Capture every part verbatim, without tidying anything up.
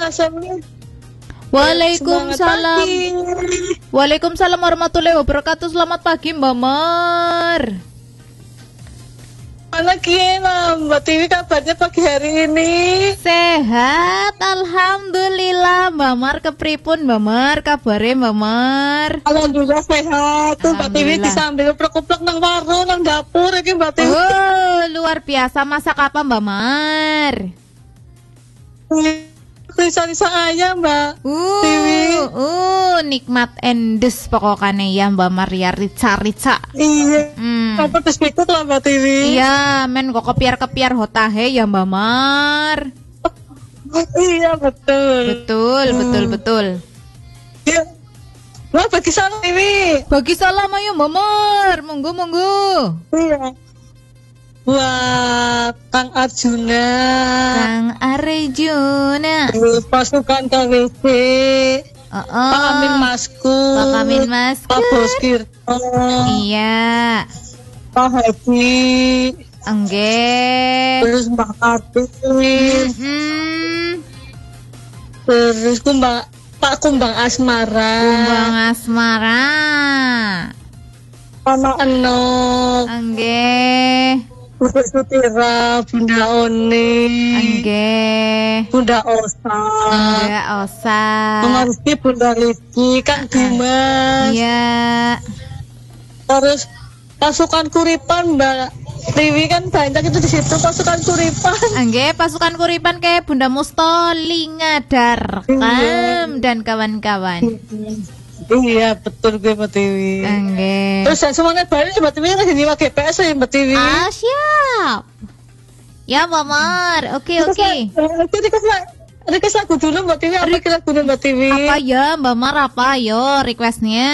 Assalamualaikum. Waalaikumsalam. Waalaikumsalam warahmatullahi wabarakatuh. Selamat pagi Mbak Mar. Mana gimana Mbak Tiwi kabarnya pagi hari ini? Sehat, alhamdulillah. Mbak Mar kepripun Mbak Mar? Kabare Mbak Mar? Alhamdulillah sehat. Tuh Mbak Tiwi disambil plek-plek nang warung nang dapur iki Mbak Tiwi. Oh, luar biasa. Masak apa Mbak Mar? Risa-risa ayam Mbak uh, Tiwi. Uh, nikmat endes pokoknya ya Mbak Maria rica-rica. Iya. Hmm. Apa terus ikut lah Mbak Tiwi? Iya, men kok kepiar-kepiar hotahe ya Mbak Mar. Iya betul. Betul, hmm. betul, betul. Iya. Wah, bagi salam Tiwi. Bagi salam ayo Mbak Mar. Monggo, monggo. Iya. Buat Kang Arjuna, Kang Arjuna, pasukan K W C, oh, oh. Pak Amin Masku, Pak Amin Masku, Pak Boskirto, iya, Pak Haji, enggak, terus Mbak Kartis, hmm. terus Kumbang, Pak Kumbang Asmara, Kumbang Asmara, Mama Enok, enggak. Bunda Sutira, Bunda Oni, enggak, Bunda Osa, enggak Osa, Bunda Rizky, Bunda Rizky, Kang Dimas, iya. Terus pasukan Kuripan Mbak Tiwi kan banyak itu di situ pasukan Kuripan. Enggak, pasukan Kuripan kayak Bunda Mustoli, Ngadarkam dan kawan-kawan. Iya betul gue Mbak Tiwi. Enggak. Terus yang semuanya balik Mbak Tiwi lagi nyimak G P S ya Mbak Tiwi. Ah siap. Ya Mbak Mar, oke oke. Request lagu dulu Mbak Tiwi, apa kira lagu Mbak Tiwi? Apa ya Mbak Mar, apa yo requestnya?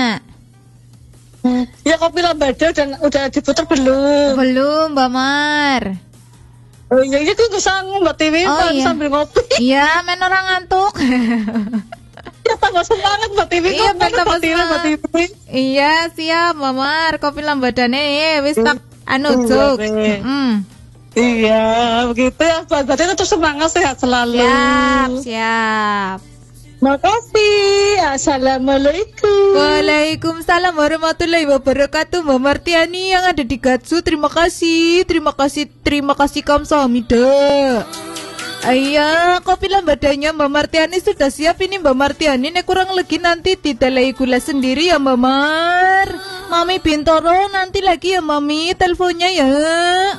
Hmm. Ya kopi lambada dan udah diputar belum? Belum Mbak Mar. Oh iya, iya gue sanggup Mbak Tiwi oh, iya. sambil ngopi. Iya, men orang ngantuk. Ya tambah semangat Mbak Tiwi. Iya, tambah semangat Mbak Tiwi. Iya, siap Mbak Mar, kopi lambadane wis tak anu jok. Heeh. Iya, begitu ya. Berarti tetap semangat, sehat selalu. Siap, siap. Makasih. Assalamualaikum. Waalaikumsalam warahmatullahi wabarakatuh. Mbak Martiani yang ada di Gatsu, terima kasih. Terima kasih, terima kasih kamsahamnida. Iya, kopi lambadanya Mbak Martiani sudah siap ini Mbak Martiani. Nek kurang lagi nanti ditelai gula sendiri ya Mbak Mar. Mami Bintoro nanti lagi ya Mami teleponnya ya.